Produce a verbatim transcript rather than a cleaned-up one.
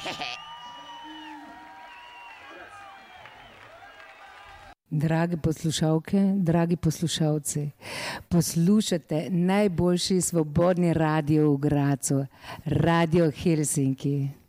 Drage poslušalke, dragi poslušalci, poslušate najboljši svobodni radio v Grazu, Radio Helsinki.